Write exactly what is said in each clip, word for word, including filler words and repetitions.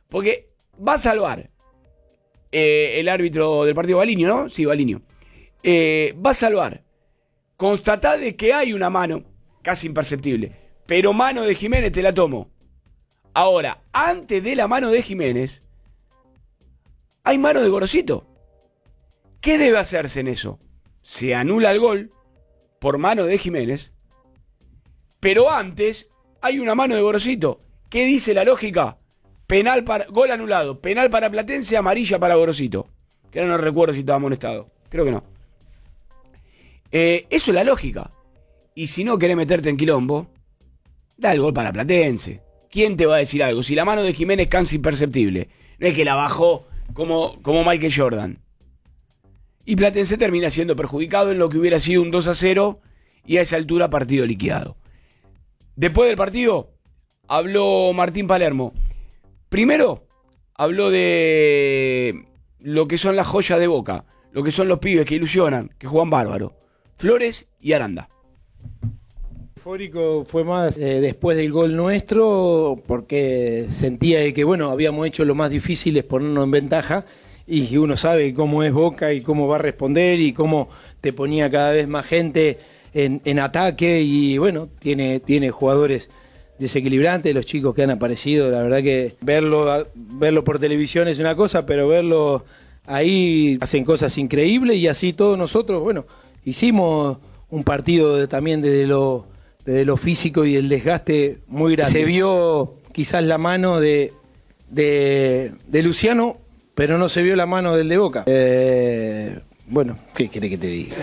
Porque va a salvar eh, el árbitro del partido Balinio, ¿no? Sí, Balinio. Eh, va a salvar. Constatá de que hay una mano, casi imperceptible, pero mano de Jiménez te la tomo. Ahora, antes de la mano de Jiménez, hay mano de Gorosito. ¿Qué debe hacerse en eso? Se anula el gol por mano de Jiménez, pero antes hay una mano de Gorosito. ¿Qué dice la lógica? Penal para, gol anulado, penal para Platense, amarilla para Gorosito. Que ahora no recuerdo si estaba amonestado. Creo que no. Eh, eso es la lógica. Y si no querés meterte en quilombo, da el gol para Platense. ¿Quién te va a decir algo? Si la mano de Jiménez cansa imperceptible. No es que la bajó como, como Michael Jordan. Y Platense termina siendo perjudicado en lo que hubiera sido un dos a cero y a esa altura partido liquidado. Después del partido habló Martín Palermo. Primero habló de lo que son las joyas de Boca, lo que son los pibes que ilusionan, que juegan bárbaro. Flores y Aranda. Eufórico fue más eh, después del gol nuestro, porque sentía que bueno, habíamos hecho lo más difícil, es ponernos en ventaja, y uno sabe cómo es Boca y cómo va a responder y cómo te ponía cada vez más gente en, en ataque, y bueno, tiene, tiene jugadores desequilibrantes, los chicos que han aparecido, la verdad que verlo, verlo por televisión es una cosa, pero verlo ahí hacen cosas increíbles, y así todos nosotros, bueno, hicimos un partido de, también desde lo, desde lo físico y el desgaste muy grande. Se vio quizás la mano de, de, de Luciano, pero no se vio la mano del de Boca. Eh, bueno, ¿qué quiere que te diga?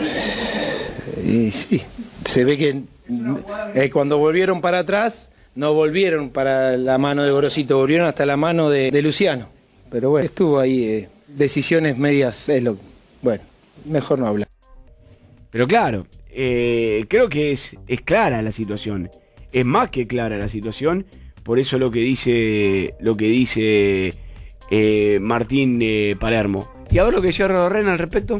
Y sí, se ve que eh, cuando volvieron para atrás, no volvieron para la mano de Gorosito, volvieron hasta la mano de, de Luciano. Pero bueno, estuvo ahí, eh, decisiones medias, es lo bueno, mejor no hablar. Pero claro, eh, creo que es, es clara la situación. Es más que clara la situación. Por eso lo que dice lo que dice eh, Martín eh, Palermo. ¿Y ahora lo que decía Rodorrena al respecto?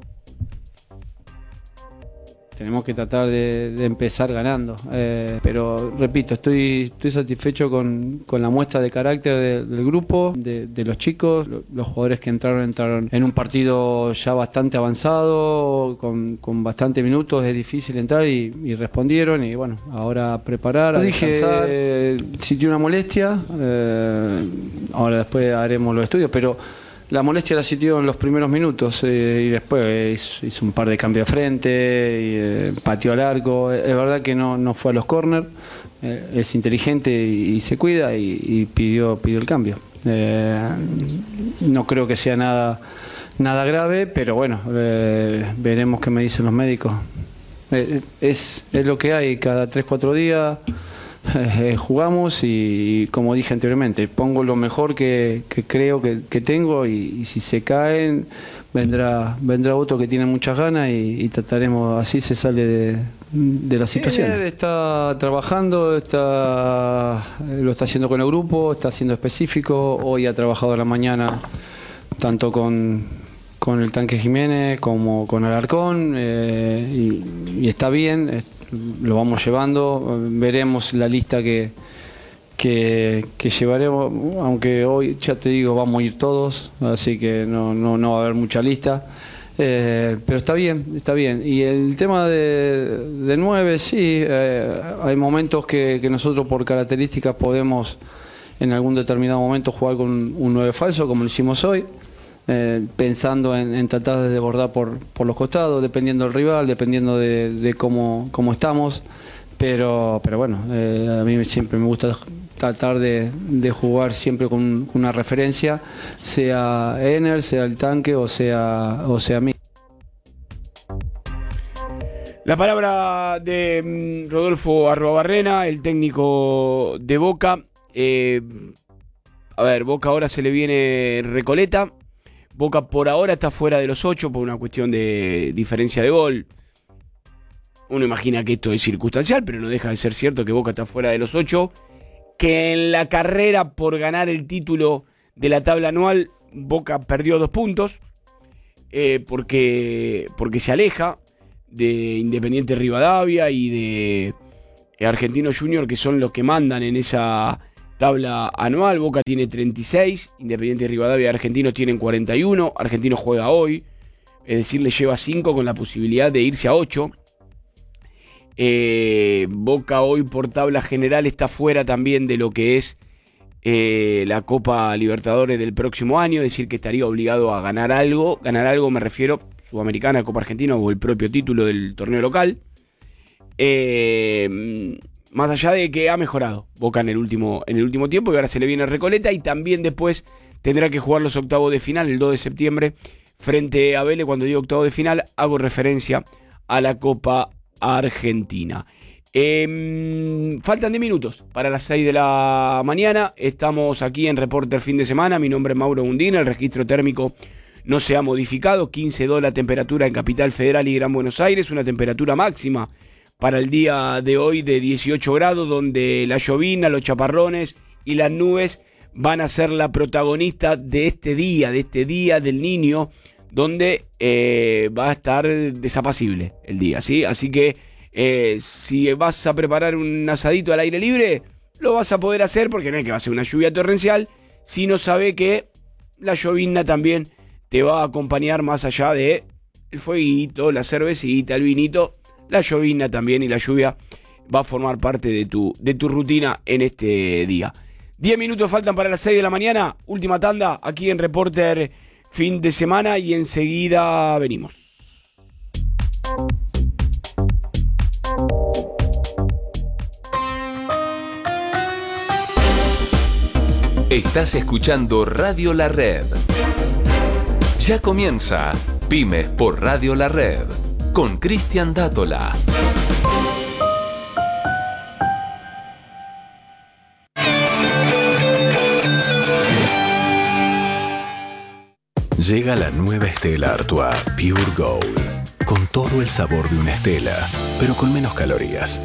Tenemos que tratar de, de empezar ganando, eh, pero repito, estoy, estoy satisfecho con, con la muestra de carácter de, del grupo, de, de los chicos. Los jugadores que entraron entraron en un partido ya bastante avanzado, con, con bastantes minutos, es difícil entrar y, y respondieron, y bueno, ahora preparar. Dije, eh, si tiene una molestia, eh, ahora después haremos los estudios, pero la molestia la sintió en los primeros minutos, eh, y después hizo, hizo un par de cambios de frente, y, eh, pateó al arco. Es verdad que no, no fue a los córner, eh, es inteligente y, y se cuida, y, y pidió, pidió el cambio. Eh, no creo que sea nada, nada grave, pero bueno, eh, veremos qué me dicen los médicos. Eh, es, es lo que hay, cada tres cuatro días. Eh, jugamos y, como dije anteriormente, pongo lo mejor que, que creo que, que tengo, y, y si se caen vendrá vendrá otro que tiene muchas ganas, y, y trataremos, así se sale de, de la situación. Él está trabajando, está lo está haciendo con el grupo, está siendo específico. Hoy ha trabajado a la mañana tanto con con el Tanque Jiménez como con Alarcón, eh, y, y está bien, lo vamos llevando. Veremos la lista que, que, que llevaremos, aunque hoy, ya te digo, vamos a ir todos, así que no, no, no va a haber mucha lista, eh, pero está bien, está bien. Y el tema de, de nueve, sí, eh, hay momentos que, que nosotros por características podemos en algún determinado momento jugar con un nueve falso, como lo hicimos hoy. Eh, pensando en, en tratar de desbordar por, por los costados, dependiendo del rival, dependiendo de, de cómo, cómo estamos, pero, pero bueno, eh, a mí siempre me gusta tratar de, de jugar siempre con, con una referencia, sea Ener, sea el Tanque o sea, o sea mí. La palabra de Rodolfo Arruabarrena, el técnico de Boca. Eh, a ver, Boca ahora se le viene Recoleta. Boca por ahora está fuera de los ocho por una cuestión de diferencia de gol. Uno imagina que esto es circunstancial, pero no deja de ser cierto que Boca está fuera de los ocho. Que en la carrera por ganar el título de la tabla anual, Boca perdió dos puntos. Eh, porque, porque se aleja de Independiente Rivadavia y de Argentino Junior, que son los que mandan en esa tabla anual. Boca tiene treinta y seis, Independiente Rivadavia y Argentinos tienen cuarenta y uno. Argentinos juega hoy, es decir, le lleva cinco con la posibilidad de irse a ocho. Eh, Boca hoy por tabla general está fuera también de lo que es eh, la Copa Libertadores del próximo año, es decir, que estaría obligado a ganar algo. Ganar algo me refiero Sudamericana, Copa Argentina o el propio título del torneo local. Eh, más allá de que ha mejorado Boca en el último, en el último tiempo, y ahora se le viene Recoleta, y también después tendrá que jugar los octavos de final el dos de septiembre frente a Vélez. Cuando digo octavos de final hago referencia a la Copa Argentina. Eh, faltan diez minutos para las seis de la mañana. Estamos aquí en Reporter Fin de Semana. Mi nombre es Mauro Gundín. El registro térmico no se ha modificado. quince dos la temperatura en Capital Federal y Gran Buenos Aires. Una temperatura máxima para el día de hoy de dieciocho grados, donde la llovina, los chaparrones y las nubes van a ser la protagonista de este día, de este día del niño, donde eh, va a estar desapacible el día, ¿sí? Así que eh, si vas a preparar un asadito al aire libre, lo vas a poder hacer, porque no es que va a ser una lluvia torrencial, sino sabe que la llovina también te va a acompañar más allá de el fueguito, la cervecita, el vinito. La llovina también y la lluvia va a formar parte de tu, de tu rutina en este día. diez minutos faltan para las seis de la mañana. Última tanda aquí en Reporter Fin de Semana y enseguida venimos. Estás escuchando Radio La Red. Ya comienza Pymes por Radio La Red con Cristian Dátola. Llega la nueva Stella Artois Pure Gold, con todo el sabor de una Stella, pero con menos calorías.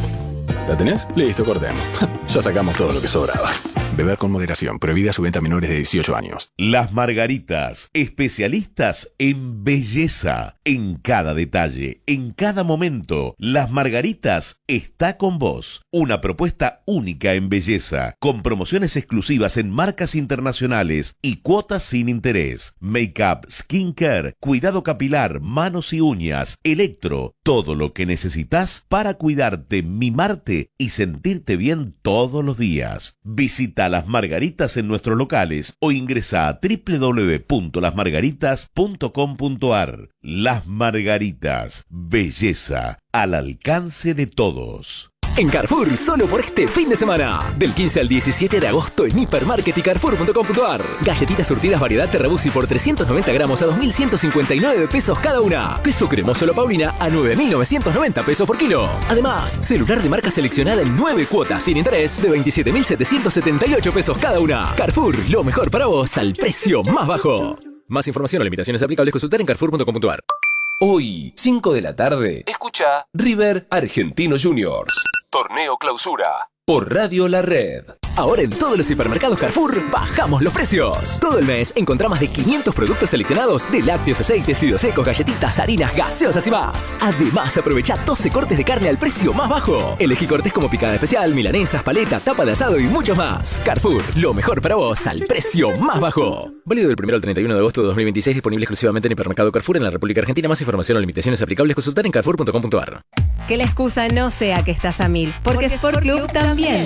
¿La tenés? Listo, cortemos. Ya sacamos todo lo que sobraba. Beber con moderación, prohibida su venta a menores de dieciocho años. Las Margaritas, especialistas en belleza, en cada detalle, en cada momento. Las Margaritas está con vos. Una propuesta única en belleza, con promociones exclusivas en marcas internacionales y cuotas sin interés. Make-up, skincare, cuidado capilar, manos y uñas, electro, todo lo que necesitas para cuidarte, mimarte y sentirte bien todos los días. Visita Las Margaritas en nuestros locales o ingresa a doble u doble u doble u punto las margaritas punto com punto a r. Las Margaritas, belleza al alcance de todos. En Carrefour, solo por este fin de semana. Del quince al diecisiete de agosto en Hipermarket y Carrefour punto com punto a r. Galletitas surtidas variedad Terrabusi por trescientos noventa gramos a dos mil ciento cincuenta y nueve pesos cada una. Queso cremoso La Paulina a nueve mil novecientos noventa pesos por kilo. Además, celular de marca seleccionada en nueve cuotas sin interés de veintisiete mil setecientos setenta y ocho pesos cada una. Carrefour, lo mejor para vos al precio más bajo. Más información o limitaciones aplicables consultar en Carrefour punto com punto a r. Hoy, cinco de la tarde, escucha River Argentino Juniors. Torneo Clausura por Radio La Red. Ahora en todos los hipermercados Carrefour bajamos los precios. Todo el mes encontrá más de quinientos productos seleccionados de lácteos, aceites, fideos secos, galletitas, harinas, gaseosas y más. Además, aprovecha doce cortes de carne al precio más bajo. Elegí cortes como picada especial, milanesas, paleta, tapa de asado y muchos más. Carrefour, lo mejor para vos al precio más bajo. Válido del primero al treinta y uno de agosto de dos mil veintiséis, disponible exclusivamente en hipermercado Carrefour en la República Argentina. Más información o limitaciones aplicables consultar en carrefour punto com punto a r. Que la excusa no sea que estás a mil, porque Sport Club también.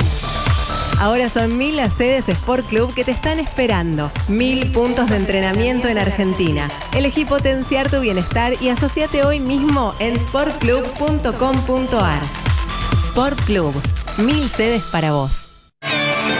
Ahora son mil las sedes Sport Club que te están esperando. Mil puntos de entrenamiento en Argentina. Elegí potenciar tu bienestar y asociate hoy mismo en sport club punto com punto a r. Sport Club. Mil sedes para vos.